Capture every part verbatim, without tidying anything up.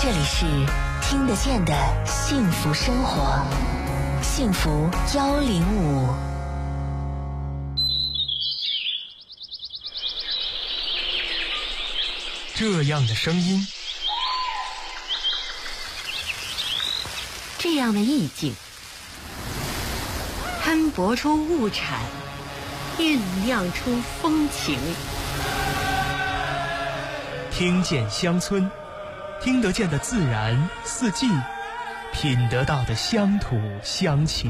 这里是听得见的幸福生活，幸福幺零五。 这样的声音， 这样的意境，摊薄出物产，酝酿出风情。 听见乡村，听得见的自然四季，品得到的乡土乡情。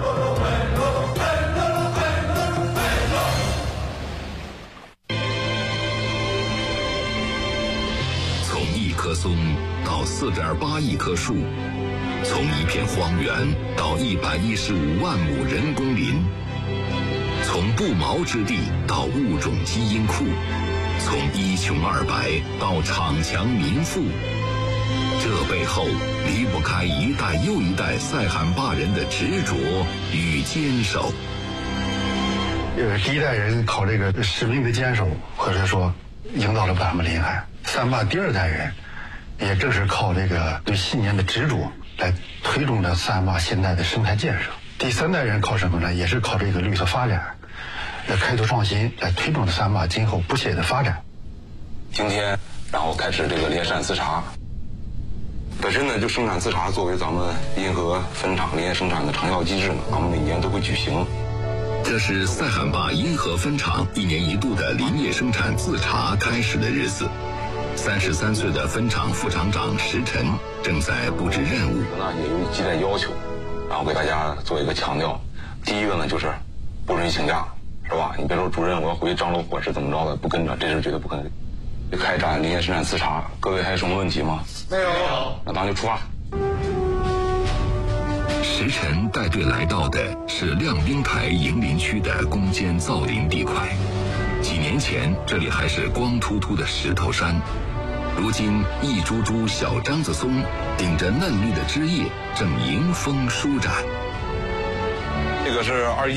从一棵松到四点八亿棵树，从一片荒原到一百一十五万亩人工林，从不毛之地到物种基因库，从一穷二白到厂强民富，这背后离不开一代又一代塞罕坝人的执着与坚守。 呃，第一代人靠这个使命的坚守，或者说赢到了百亩林海。三坝第二代人，也正是靠这个对信念的执着，来推动着三坝现代的生态建设。第三代人靠什么呢？也是靠这个绿色发展，来开拓创新，来推动着三坝今后不懈的发展。 今天，然后开始这个林业生产自查。本身呢，就生产自查作为咱们因河分厂林业生产的长效机制呢，咱们每年都会举行。 这是塞罕坝因河分厂一年一度的林业生产自查开始的日子。三十三岁的分厂副厂长石晨正在布置任务。 那也有几点要求，然后给大家做一个强调。第一个呢，就是不准许请假，是吧？你别说主任我要回去张罗伙食怎么着的，不跟着，这是绝对不可能。开展林业生产自查，各位还有什么问题吗？ 没有。 那咱就出发。 石晨带队来到的是亮滨台迎林区的攻坚造林地块。几年前，这里还是光秃秃的石头山，如今一株株小樟子松顶着嫩绿的枝叶，正迎风舒展。 这个是二一